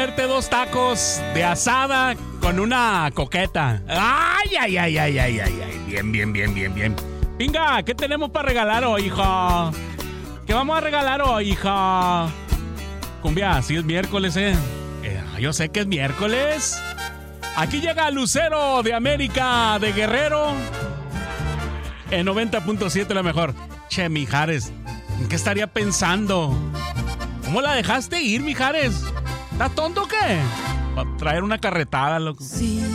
comerte 2 tacos de asada con una coqueta. Ay, ay, ay, ay, ay, ay, ay. Bien, bien, bien, bien, bien. Pinga, ¿qué tenemos para regalar hoy, hija? ¿Qué vamos a regalar hoy, hija? Cumbia, sí es miércoles, yo sé que es miércoles. Aquí llega Lucero de América, de Guerrero. En 90.7 la mejor. Che, Mijares, ¿en qué estaría pensando? ¿Cómo la dejaste ir, Mijares? ¿Estás tonto o qué? Va a traer una carretada, loco. Sí,